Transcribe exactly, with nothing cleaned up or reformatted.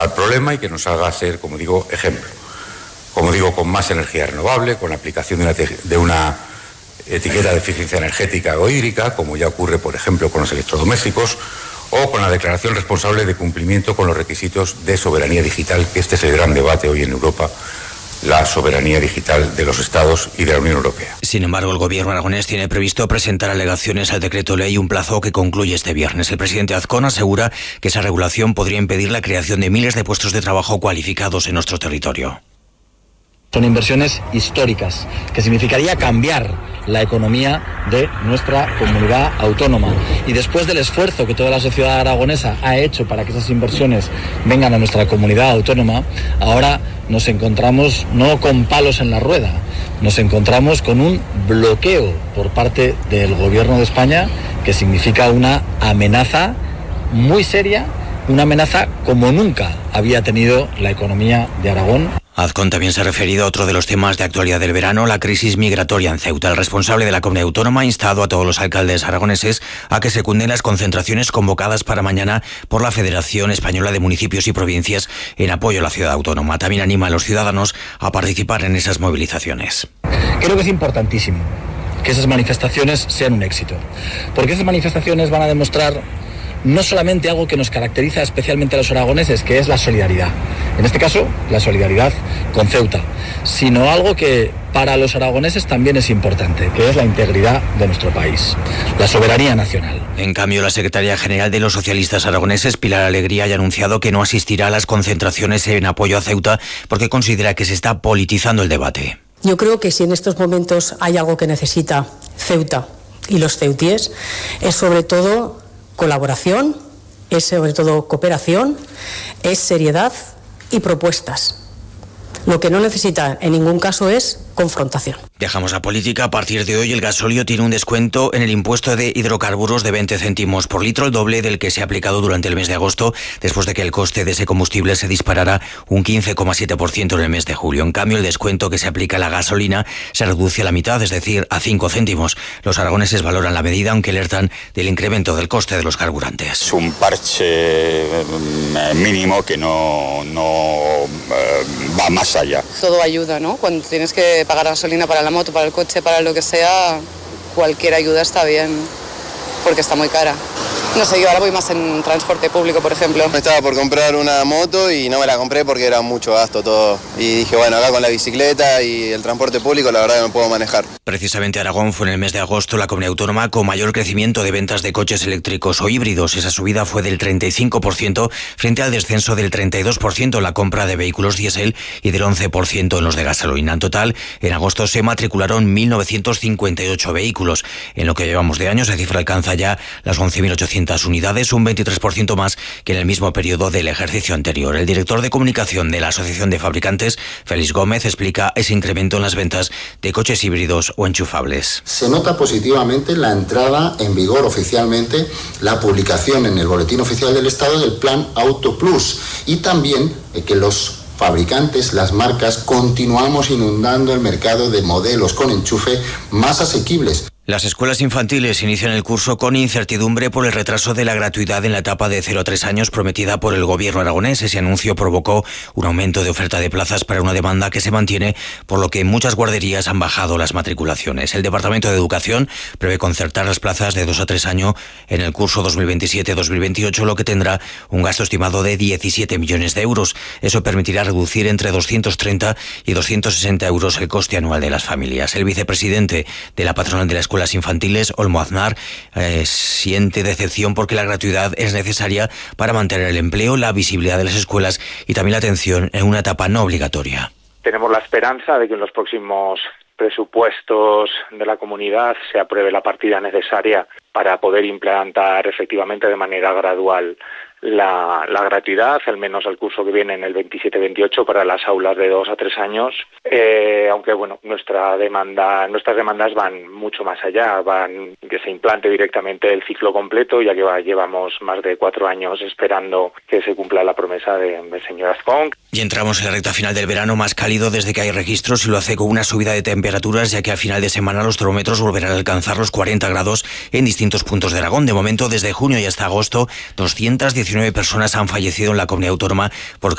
al problema y que nos haga ser, como digo, ejemplo. Como digo, con más energía renovable, con la aplicación de una, de una etiqueta de eficiencia energética o hídrica, como ya ocurre, por ejemplo, con los electrodomésticos, o con la declaración responsable de cumplimiento con los requisitos de soberanía digital, que este es el gran debate hoy en Europa, la soberanía digital de los Estados y de la Unión Europea. Sin embargo, el gobierno aragonés tiene previsto presentar alegaciones al decreto ley, un plazo que concluye este viernes. El presidente Azcón asegura que esa regulación podría impedir la creación de miles de puestos de trabajo cualificados en nuestro territorio. Son inversiones históricas, que significaría cambiar la economía de nuestra comunidad autónoma. Y después del esfuerzo que toda la sociedad aragonesa ha hecho para que esas inversiones vengan a nuestra comunidad autónoma, ahora nos encontramos no con palos en la rueda, nos encontramos con un bloqueo por parte del Gobierno de España que significa una amenaza muy seria, una amenaza como nunca había tenido la economía de Aragón. Azcón también se ha referido a otro de los temas de actualidad del verano, la crisis migratoria en Ceuta. El responsable de la comunidad autónoma ha instado a todos los alcaldes aragoneses a que secunden las concentraciones convocadas para mañana por la Federación Española de Municipios y Provincias en apoyo a la ciudad autónoma. También anima a los ciudadanos a participar en esas movilizaciones. Creo que es importantísimo que esas manifestaciones sean un éxito, porque esas manifestaciones van a demostrar no solamente algo que nos caracteriza especialmente a los aragoneses, que es la solidaridad, en este caso la solidaridad con Ceuta, sino algo que para los aragoneses también es importante, que es la integridad de nuestro país, la soberanía nacional. En cambio, la secretaria general de los socialistas aragoneses, Pilar Alegría, ha anunciado que no asistirá a las concentraciones en apoyo a Ceuta porque considera que se está politizando el debate. Yo creo que si en estos momentos hay algo que necesita Ceuta y los ceutíes, es sobre todo colaboración, es sobre todo cooperación, es seriedad y propuestas. Lo que no necesita en ningún caso es confrontación. Dejamos la política. A partir de hoy el gasóleo tiene un descuento en el impuesto de hidrocarburos de veinte céntimos por litro, el doble del que se ha aplicado durante el mes de agosto, después de que el coste de ese combustible se disparara un quince coma siete por ciento en el mes de julio. En cambio, el descuento que se aplica a la gasolina se reduce a la mitad, es decir, a cinco céntimos. Los aragoneses valoran la medida, aunque alertan del incremento del coste de los carburantes. Es un parche mínimo que no, no va más allá. Todo ayuda, ¿no? Cuando tienes que pagar gasolina para la moto, para el coche, para lo que sea, cualquier ayuda está bien, porque está muy cara. No sé, yo ahora voy más en transporte público, por ejemplo. Estaba por comprar una moto y no me la compré porque era mucho gasto todo. Y dije, bueno, acá con la bicicleta y el transporte público la verdad que me puedo manejar. Precisamente Aragón fue en el mes de agosto la comunidad autónoma con mayor crecimiento de ventas de coches eléctricos o híbridos. Esa subida fue del treinta y cinco por ciento frente al descenso del treinta y dos por ciento en la compra de vehículos diésel y del once por ciento en los de gasolina. En total, en agosto se matricularon mil novecientos cincuenta y ocho vehículos. En lo que llevamos de año, esa cifra alcanza ya las once mil ochocientas unidades, un veintitrés por ciento más que en el mismo periodo del ejercicio anterior. El director de comunicación de la Asociación de Fabricantes, Félix Gómez, explica ese incremento en las ventas de coches híbridos o enchufables. Se nota positivamente la entrada en vigor oficialmente, la publicación en el Boletín Oficial del Estado del Plan Auto Plus y también que los fabricantes, las marcas, continuamos inundando el mercado de modelos con enchufe más asequibles. Las escuelas infantiles inician el curso con incertidumbre por el retraso de la gratuidad en la etapa de cero a tres años prometida por el gobierno aragonés. Ese anuncio provocó un aumento de oferta de plazas para una demanda que se mantiene, por lo que en muchas guarderías han bajado las matriculaciones. El Departamento de Educación prevé concertar las plazas de dos a tres años en el curso dos mil veintisiete dos mil veintiocho, lo que tendrá un gasto estimado de diecisiete millones de euros. Eso permitirá reducir entre doscientos treinta y doscientos sesenta euros el coste anual de las familias. El vicepresidente de la patronal de la escuela infantiles, Olmo Aznar, eh, siente decepción porque la gratuidad es necesaria para mantener el empleo, la visibilidad de las escuelas y también la atención en una etapa no obligatoria. Tenemos la esperanza de que en los próximos presupuestos de la comunidad se apruebe la partida necesaria para poder implantar efectivamente de manera gradual la, la gratuidad, al menos al curso que viene en el veintisiete veintiocho para las aulas de dos a tres años, eh, aunque bueno, nuestra demanda, nuestras demandas van mucho más allá, van que se implante directamente el ciclo completo, ya que va, llevamos más de cuatro años esperando que se cumpla la promesa de, de señor Azcón. Y entramos en la recta final del verano más cálido desde que hay registros y lo hace con una subida de temperaturas, ya que a final de semana los termómetros volverán a alcanzar los cuarenta grados en distintos puntos de Aragón. De momento, desde junio y hasta agosto, doscientas diecinueve personas han fallecido en la comunidad autónoma por